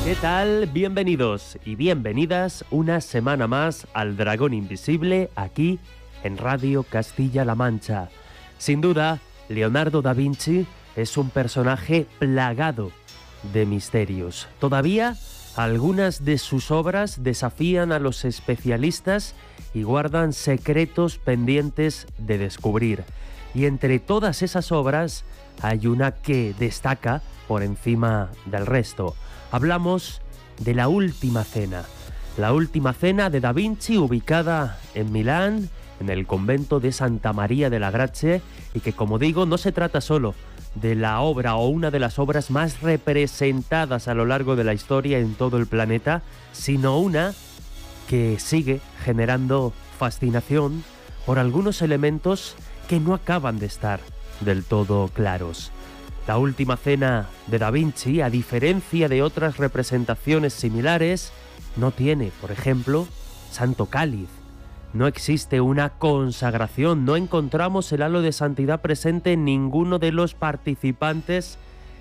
¿Qué tal? Bienvenidos y bienvenidas una semana más al Dragón Invisible aquí en Radio Castilla-La Mancha. Sin duda, Leonardo da Vinci es un personaje plagado de misterios. Todavía algunas de sus obras desafían a los especialistas y guardan secretos pendientes de descubrir. Y entre todas esas obras hay una que destaca por encima del resto. Hablamos de La Última Cena. La Última Cena de Da Vinci, ubicada en Milán, en el convento de Santa María de la Grazie, y que, como digo, no se trata solo de la obra o una de las obras más representadas a lo largo de la historia en todo el planeta, sino una que sigue generando fascinación por algunos elementos que no acaban de estar del todo claros. La Última Cena de Da Vinci, a diferencia de otras representaciones similares, no tiene, por ejemplo, Santo Cáliz. No existe una consagración, no encontramos el halo de santidad presente en ninguno de los participantes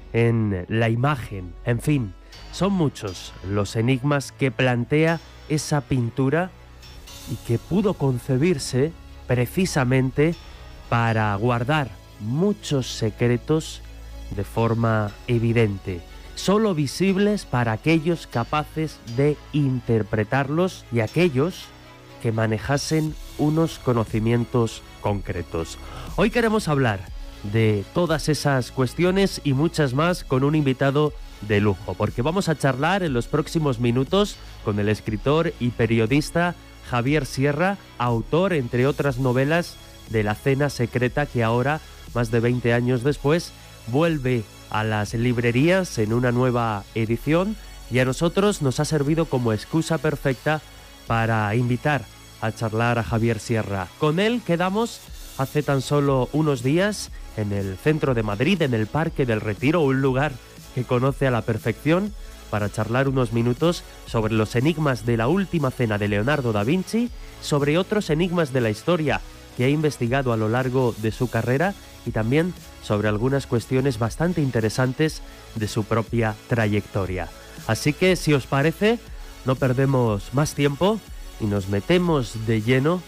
en la imagen. En fin, son muchos los enigmas que plantea esa pintura y que pudo concebirse precisamente para guardar muchos secretos de forma evidente, solo visibles para aquellos capaces de interpretarlos y aquellos que manejasen unos conocimientos concretos. Hoy queremos hablar de todas esas cuestiones y muchas más con un invitado de lujo, porque vamos a charlar en los próximos minutos con el escritor y periodista Javier Sierra, autor, entre otras novelas, de La Cena Secreta, que ahora, más de 20 años después, vuelve a las librerías en una nueva edición, y a nosotros nos ha servido como excusa perfecta para invitar a charlar a Javier Sierra. Con él quedamos hace tan solo unos días en el centro de Madrid, en el Parque del Retiro, un lugar que conoce a la perfección, para charlar unos minutos sobre los enigmas de La Última Cena de Leonardo da Vinci, sobre otros enigmas de la historia que ha investigado a lo largo de su carrera y también sobre algunas cuestiones bastante interesantes de su propia trayectoria. Así que, si os parece, no perdemos más tiempo y nos metemos de lleno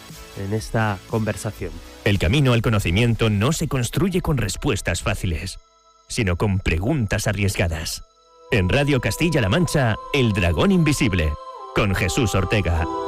en esta conversación. El camino al conocimiento no se construye con respuestas fáciles, sino con preguntas arriesgadas. En Radio Castilla-La Mancha, El Dragón Invisible, con Jesús Ortega.